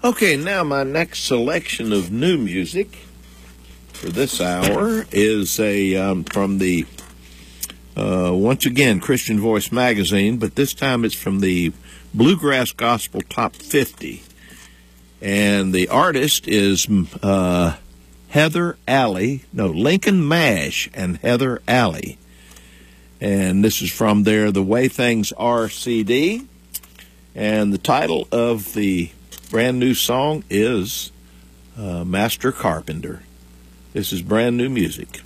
Okay, now my next selection of new music for this hour is from the once again Christian Voice magazine, but this time it's from the Bluegrass Gospel Top 50, and the artist is Lincoln Mash and Heather Alley, and this is from their The Way Things Are CD, and the title of the brand new song is Master Carpenter. This is brand new music.